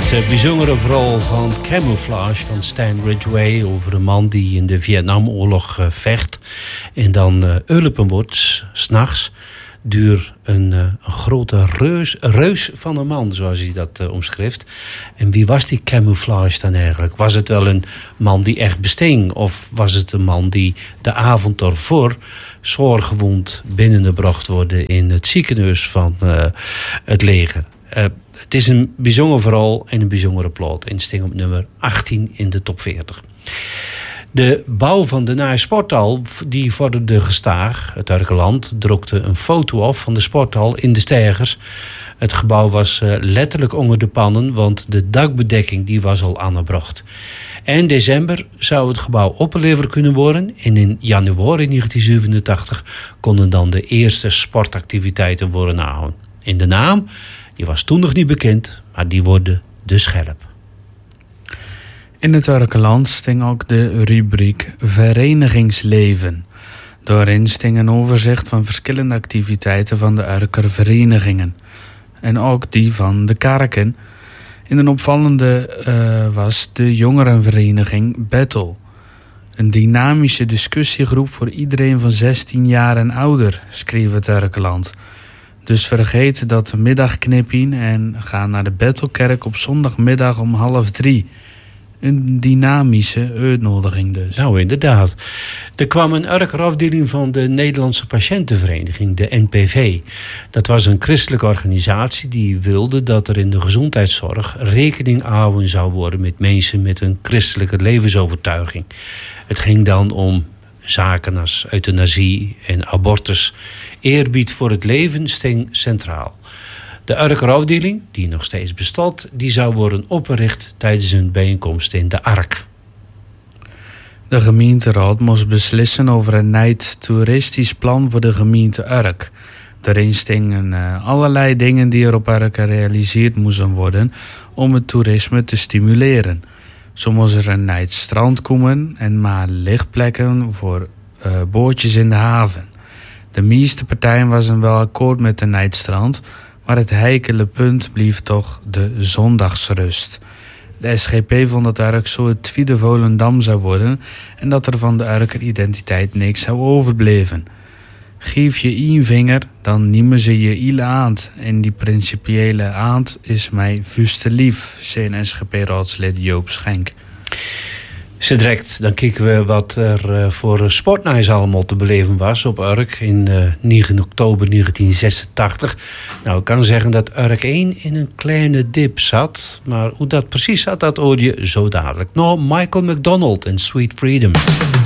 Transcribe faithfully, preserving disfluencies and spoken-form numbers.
Het bijzondere verhaal van Camouflage van Stan Ridgway over een man die in de Vietnamoorlog uh, vecht en dan uh, ulpen wordt, 's nachts, door een, uh, een grote reus, reus van een man, zoals hij dat uh, omschrijft. En wie was die Camouflage dan eigenlijk? Was het wel een man die echt besting? Of was het een man die de avond ervoor zwaar gewond binnengebracht worden in het ziekenhuis van uh, het leger? Uh, Het is een bijzonder verhaal en een bijzondere plaat. En sting op nummer achttien in de top veertig. De bouw van de nieuwe sporthal die vorderde gestaag. Het Urkeland drukte een foto af van de sporthal in de Steigers. Het gebouw was uh, letterlijk onder de pannen, want de dakbedekking die was al aangebracht. En december zou het gebouw opgeleverd kunnen worden. En in januari negentien zevenentachtig konden dan de eerste sportactiviteiten worden aangehouden. In de naam, die was toen nog niet bekend, maar die worden de Schelp. In het Urkeland sting ook de rubriek Verenigingsleven. Daarin sting een overzicht van verschillende activiteiten van de Urker verenigingen. En ook die van de kerken. In een opvallende uh, was de jongerenvereniging Battle. Een dynamische discussiegroep voor iedereen van zestien jaar en ouder, schreef het Urkeland. Dus vergeet dat middagknippien en ga naar de Bethelkerk op zondagmiddag om half drie. Een dynamische uitnodiging dus. Nou, inderdaad. Er kwam een Urker afdeling van de Nederlandse Patiëntenvereniging, de N P V. Dat was een christelijke organisatie die wilde dat er in de gezondheidszorg rekening gehouden zou worden met mensen met een christelijke levensovertuiging. Het ging dan om zaken als euthanasie en abortus. Eerbied voor het leven sting centraal. De Urker afdeling, die nog steeds bestaat, die zou worden opgericht tijdens een bijeenkomst in de Ark. De gemeenteraad moest beslissen over een nijd toeristisch plan voor de gemeente Urk. Daarin stingen uh, allerlei dingen die er op Urk gerealiseerd moesten worden om het toerisme te stimuleren. Zo moest er een nijd strand komen en maar lichtplekken voor uh, bootjes in de haven. De meeste partijen waren wel akkoord met de nijdstrand, maar het heikele punt bleef toch de zondagsrust. De S G P vond dat Urk zo het tweede Volendam zou worden en dat er van de Urker identiteit niks zou overbleven. Geef je één vinger, dan nemen ze je ile aand. En die principiële aand is mij vuste lief, zei S G P-raadslid Joop Schenk. Zo direct, dan kijken we wat er uh, voor sportnieuws allemaal te beleven was op Urk in uh, negen oktober negentien zesentachtig. Nou, ik kan zeggen dat Urk één in een kleine dip zat. Maar hoe dat precies zat, dat hoor je zo dadelijk. Nou, Michael McDonald en Sweet Freedom.